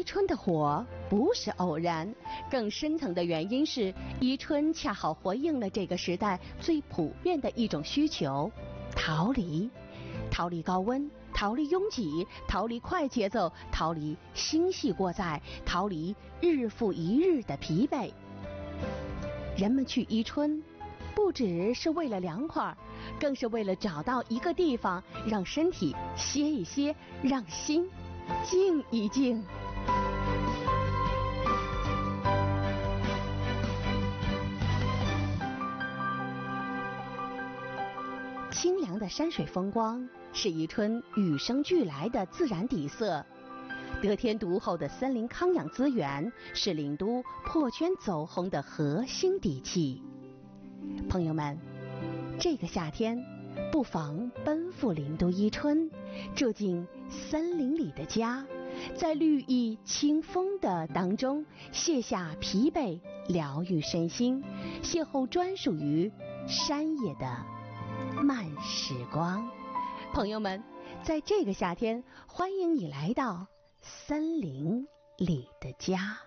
春的火不是偶然，更深层的原因是宜春恰好回应了这个时代最普遍的一种需求：逃离。逃离高温，逃离拥挤，逃离快节奏，逃离星系过载，逃离日复一日的疲惫。人们去宜春，不只是为了凉快，更是为了找到一个地方，让身体歇一歇，让心静一静。清凉的山水风光是宜春与生俱来的自然底色，得天独厚的森林康养资源是灵都破圈走红的核心底气。朋友们，这个夏天不妨奔赴灵都伊春，住进森林里的家，在绿意清风的当中卸下疲惫，疗愈身心，邂逅专属于山野的慢时光。朋友们，在这个夏天，欢迎你来到森林里的家。